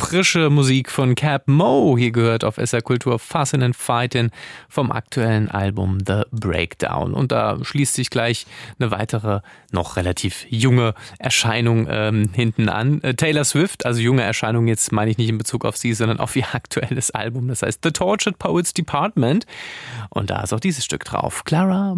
frische Musik von Cap Mo, hier gehört auf SR Kultur Fussin' and Fightin' vom aktuellen Album The Breakdown. Und da schließt sich gleich eine weitere, noch relativ junge Erscheinung hinten an. Taylor Swift, also junge Erscheinung, jetzt meine ich nicht in Bezug auf sie, sondern auf ihr aktuelles Album, das heißt The Tortured Poets Department. Und da ist auch dieses Stück drauf, Clara